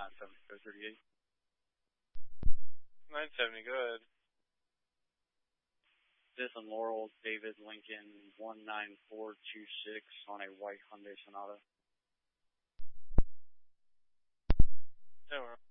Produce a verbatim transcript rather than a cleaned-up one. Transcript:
nine seventy, code thirty-eight. nine seventy, go ahead. Fifth and Laurel, David Lincoln, one nine four two six on a white Hyundai Sonata. Yeah, we're